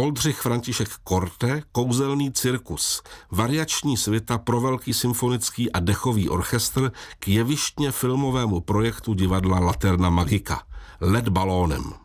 Oldřich František Korte, Kouzelný cirkus, variační svita pro velký symfonický a dechový orchestr k jevištně filmovému projektu divadla Laterna Magica, Let balónem.